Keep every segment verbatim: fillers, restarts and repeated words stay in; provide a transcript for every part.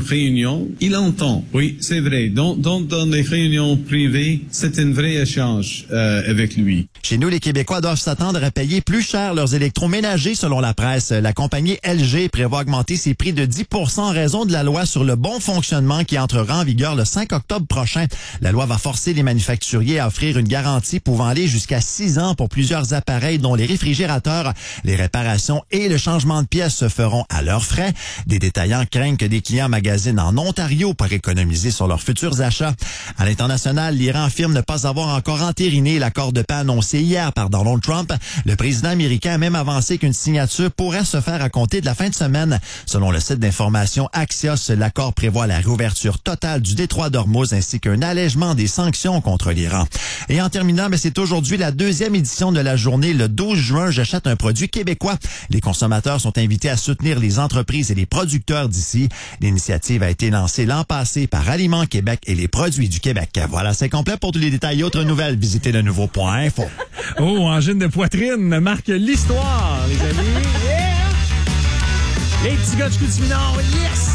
réunion, il entend. Oui, c'est vrai. Dans, dans, dans les réunions privées, c'est un vrai échange euh, avec lui. Chez nous, les Québécois doivent s'attendre à payer plus cher leurs électroménagers, selon la presse. La compagnie L G prévoit augmenter ses prix de dix pour cent en raison de la loi sur le bon fonctionnement qui entrera en vigueur le cinq octobre prochain. La loi va forcer les manufacturiers à offrir une garantie pouvant aller jusqu'à six ans pour plusieurs appareils, dont les réfrigérateurs. Les réparations et le changement de pièces se feront à leurs frais. Des détaillants craignent que des clients magasinent en Ontario pour économiser sur leurs futurs achats. À l'international, l'Iran affirme ne pas avoir encore entériné l'accord de paix annoncé hier par Donald Trump. Le président américain a même avancé qu'une signature pourrait se faire à compter de la fin de semaine. Selon le site d'information Axios, l'accord prévoit la réouverture totale du détroit d'Ormuz ainsi qu'un allègement des sanctions contre l'Iran. Et en terminant, mais c'est aujourd'hui la deuxième édition de la journée, le douze juin, j'achète un produit québécois. Les consommateurs sont invités à soutenir les entreprises et les producteurs d'ici. L'initiative a été lancée l'an passé par Aliments Québec et les produits du Québec. Voilà, c'est complet. Pour tous les détails et autres nouvelles, visitez le nouveau point info. Oh, angine de poitrine marque l'histoire, les amis. Yeah! Les petits gars de Chicoutimi-Nord, yes!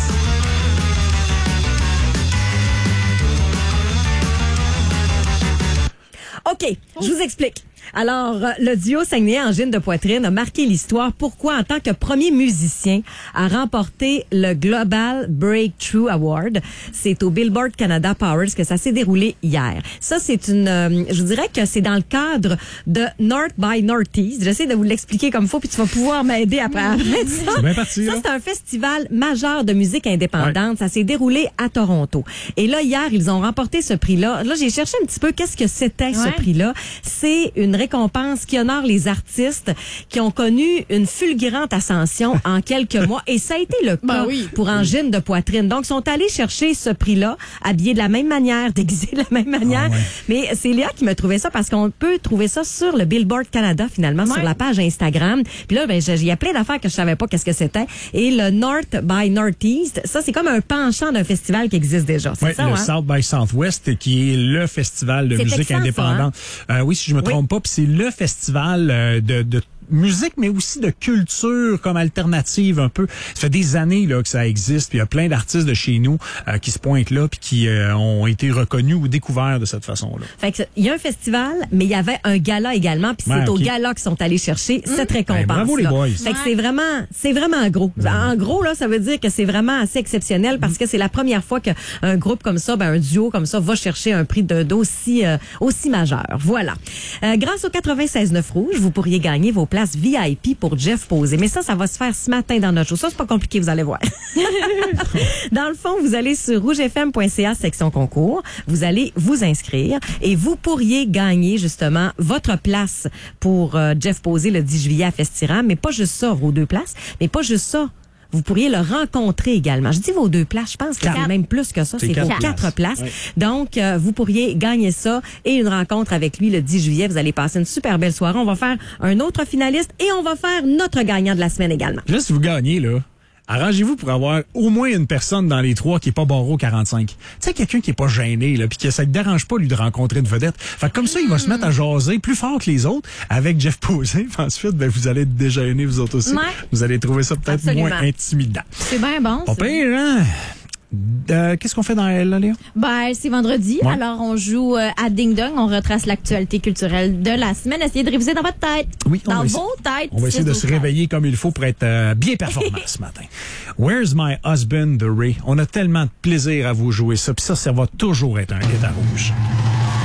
OK, je vous explique. Alors, le duo Saguenay-Angine de poitrine a marqué l'histoire. Pourquoi? En tant que premier musicien a remporté le Global Breakthrough Award. C'est au Billboard Canada Powers que ça s'est déroulé hier. Ça, c'est une... Euh, je vous dirais que c'est dans le cadre de North by Northeast. J'essaie de vous l'expliquer comme il faut, puis tu vas pouvoir m'aider après. après ça. C'est bien parti, ça, là. c'est un festival majeur de musique indépendante. Ouais. Ça s'est déroulé à Toronto. Et là, hier, ils ont remporté ce prix-là. Là, j'ai cherché un petit peu qu'est-ce que c'était, ouais. ce prix-là. C'est une récompense qui honore les artistes qui ont connu une fulgurante ascension en quelques mois. Et ça a été le cas ben oui. pour Angine de poitrine. Donc, ils sont allés chercher ce prix-là, habillés de la même manière, déguisés de la même manière. Ah ouais. Mais c'est Léa qui m'a trouvé ça parce qu'on peut trouver ça sur le Billboard Canada, finalement, ouais. sur la page Instagram. Puis là, ben, il y a plein d'affaires que je savais pas qu'est-ce que c'était. Et le North by Northeast, ça, c'est comme un penchant d'un festival qui existe déjà. C'est ouais, ça, le hein? South by Southwest, qui est le festival de c'est musique Texan, indépendante. Ça, hein? euh, oui, si je me trompe oui. pas, puis c'est le festival euh, de, de musique, mais aussi de culture comme alternative un peu. Ça fait des années là que ça existe, puis il y a plein d'artistes de chez nous euh, qui se pointent là, puis qui euh, ont été reconnus ou découverts de cette façon-là. Fait que il y a un festival, mais il y avait un gala également, puis c'est ouais, okay. au gala qu'ils sont allés chercher mmh. cette récompense. Ben, bravo les boys. Fait que ouais. c'est vraiment, c'est vraiment gros. Mmh. En gros là, ça veut dire que c'est vraiment assez exceptionnel parce mmh. que c'est la première fois qu'un groupe comme ça, ben un duo comme ça, va chercher un prix de d'aussi euh, aussi majeur. Voilà. Euh, grâce au quatre-vingt-seize neuf Rouge, vous pourriez gagner vos places V I P pour Jeff Posé. Mais ça, ça va se faire ce matin dans notre show. Ça, c'est pas compliqué, vous allez voir. Dans le fond, vous allez sur rouge f m point c a section concours. Vous allez vous inscrire et vous pourriez gagner justement votre place pour euh, Jeff Posé le dix juillet à Festiram. Mais pas juste ça, vos deux places. Mais pas juste ça. Vous pourriez le rencontrer également. Je dis vos deux places, je pense que c'est même plus que ça. C'est, c'est vos quatre places. Oui. Donc, euh, vous pourriez gagner ça et une rencontre avec lui le dix juillet. Vous allez passer une super belle soirée. On va faire un autre finaliste et on va faire notre gagnant de la semaine également. Là, si vous gagnez, là, arrangez-vous pour avoir au moins une personne dans les trois qui est pas barreau quarante-cinq. Tu sais, quelqu'un qui est pas gêné, là, puis que ça ne dérange pas, lui, de rencontrer une vedette. Fait que comme ça, il va se mettre à jaser plus fort que les autres avec Jeff Posé. Ensuite, ben, vous allez déjeuner, vous autres aussi. Ouais. Vous allez trouver ça peut-être Absolument. moins intimidant. C'est bien bon. Pas pire, hein? Euh, qu'est-ce qu'on fait dans elle, là, Léa? Ben, c'est vendredi. Ouais. Alors, on joue euh, à Ding Dong. On retrace l'actualité culturelle de la semaine. Essayez de réviser dans votre tête. Oui, dans vos essayer, têtes. On va essayer de se têtes. réveiller comme il faut pour être euh, bien performant ce matin. Where's My Husband de Ray? On a tellement de plaisir à vous jouer ça. Puis ça, ça va toujours être un hit à rouge.